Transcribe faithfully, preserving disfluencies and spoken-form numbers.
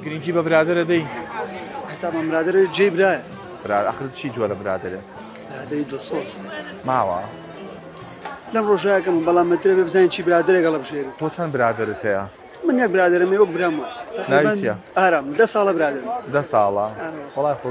گرنگی بە برادرە دەی هەتا بە برادرە جێی برایە ئەخر چی جۆرە برادرە برادری دڵسۆز ماوە لەم ڕۆژایەکەم بەڵام مەترە بێ بزانین چی برادرێک گەڵە بژێری تۆ چەند برادرت هەیە من یەک برادرم وەک برام ناوی چییە؟ ئارام دە ساڵە برادرم دە ساڵە وەڵای